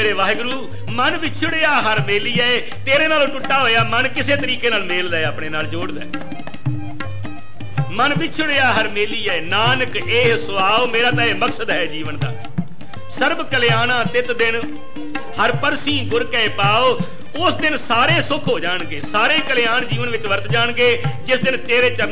ਮੇਰੇ ਵਾਹਿਗੁਰੂ, ਮਨ ਵਿਛੜਿਆ ਹਰ ਮੇਲੀਏ, ਤੇਰੇ ਨਾਲ ਟੁੱਟਾ ਹੋਇਆ ਮਨ ਕਿਸੇ ਤਰੀਕੇ ਨਾਲ ਮੇਲ ਲੈ, ਆਪਣੇ ਨਾਲ ਜੋੜ ਲੈ। ਮਨ ਵਿਛੜਿਆ ਹਰ ਮੇਲੀਏ, ਨਾਨਕ ਇਹ ਸੁਆਓ, ਮੇਰਾ ਤਾਂ ਇਹ ਮਕਸਦ ਹੈ ਜੀਵਨ ਦਾ। ਸਰਬ ਕਲਿਆਣਾ ਤਿਤ ਦਿਨ, ਹਰ ਪਰਸੀ ਗੁਰ ਕੈ ਪਾਓ। ਉਸ ਦਿਨ ਸਾਰੇ ਸੁੱਖ ਹੋ ਜਾਣਗੇ, ਸਾਰੇ ਕਲਿਆਣ ਜੀਵਨ ਵਿੱਚ ਵਰਤ ਜਾਣਗੇ, ਜਿਸ ਦਿਨ ਤੇਰੇ ਚਰਨ